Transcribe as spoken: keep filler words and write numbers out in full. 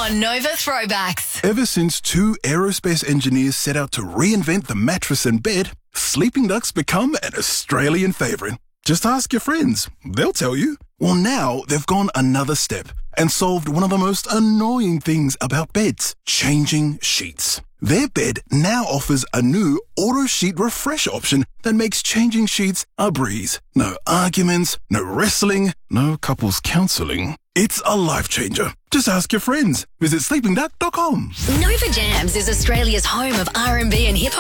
on Nova Throwbacks. Ever since two aerospace engineers set out to reinvent the mattress and bed, Sleeping Duck's become an Australian favourite. Just ask your friends. They'll tell you. Well, now they've gone another step and solved one of the most annoying things about beds, changing sheets. Their bed now offers a new auto sheet refresh option that makes changing sheets a breeze. No arguments, no wrestling, no couples counselling. It's a life changer. Just ask your friends. Visit sleeping duck dot com. Nova Jams is Australia's home of R and B and hip hop.